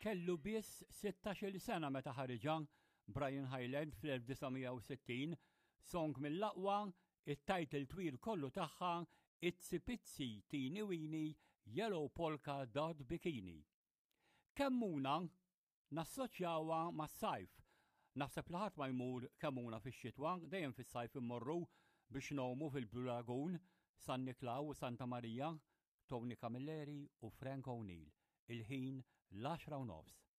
kellu biss 16-il sena meta ħareġa Brian Hyland fl-1960 song mill-aqwa it-title twil kollu tagħha Itsy Pitsy Teeny Weeny Yellow Polka Dot Bikini. Kemmuna nassoċjawha mas-sajf. Naħseb li ħadd ma jmur kemmuna fix-xitwa, dejjem fis-sajf immorru biex nowmu fil-Blue Lagoon, San Niklaw u Santa Maria, Tony Camilleri u Frank O'Neill. Il-ħin l-10:09.